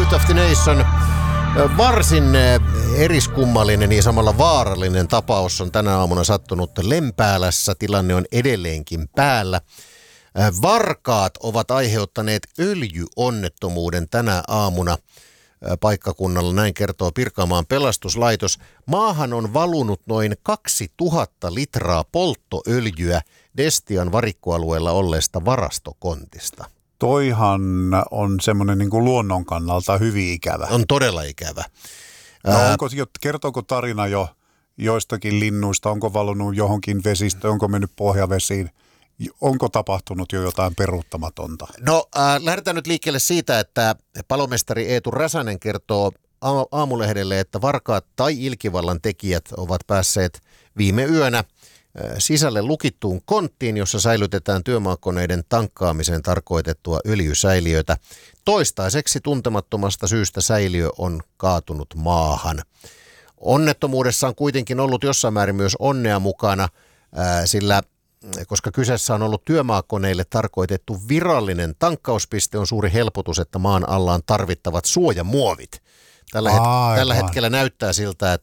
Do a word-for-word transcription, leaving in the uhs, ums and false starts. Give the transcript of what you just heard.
Youth of the Nation. Varsin eriskummallinen ja samalla vaarallinen tapaus on tänä aamuna sattunut Lempäälässä. Tilanne on edelleenkin päällä. Varkaat ovat aiheuttaneet öljyonnettomuuden tänä aamuna paikkakunnalla, näin kertoo Pirkanmaan pelastuslaitos. Maahan on valunut noin kaksituhatta litraa polttoöljyä Destian varikkoalueella olleesta varastokontista. Toihan on semmoinen niin kuin luonnon kannalta hyvin ikävä. On todella ikävä. No onko, kertooko tarina jo joistakin linnuista? Onko valunut johonkin vesistöön? Onko mennyt pohjavesiin? Onko tapahtunut jo jotain peruuttamatonta? No äh, lähdetään nyt liikkeelle siitä, että palomestari Eetu Räsänen kertoo Aamulehdelle, että varkaat tai ilkivallan tekijät ovat päässeet viime yönä sisälle lukittuun konttiin, jossa säilytetään työmaakoneiden tankkaamiseen tarkoitettua öljysäiliötä. Toistaiseksi tuntemattomasta syystä säiliö on kaatunut maahan. Onnettomuudessa on kuitenkin ollut jossain määrin myös onnea mukana, sillä koska kyseessä on ollut työmaakoneille tarkoitettu virallinen tankkauspiste, on suuri helpotus, että maan alla on tarvittavat suojamuovit. Tällä, het- tällä hetkellä näyttää siltä, että